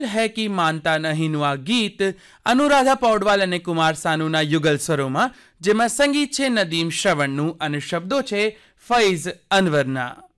है कि मानता नहींનું આ ગીત અનુરાધા પૌડવાલ અને કુમાર સાનુના યુગલ સ્વરોમાં, જેમાં સંગીત છે નદીમ શ્રવણનું અને શબ્દો છે ફૈઝ અનવરના.